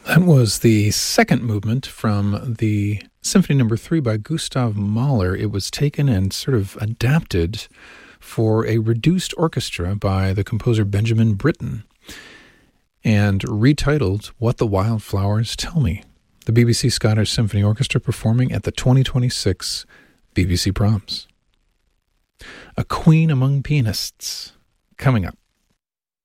That was the second movement from the Symphony No. 3 by Gustav Mahler. It was taken and sort of adapted for a reduced orchestra by the composer Benjamin Britten and retitled What the Wildflowers Tell Me. The BBC Scottish Symphony Orchestra performing at the 2026 BBC Proms. A Queen Among Pianists coming up.